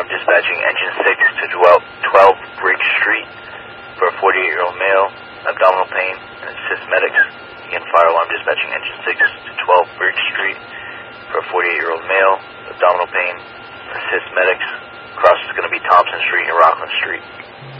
dispatching engine 6 to 12 Bridge Street for a 48-year-old male, abdominal pain, and assist medics. Again, fire alarm dispatching engine 6 to 12 Bridge Street for a 48-year-old male, abdominal pain, assist medics. Cross is going to be Thompson Street and Rockland Street.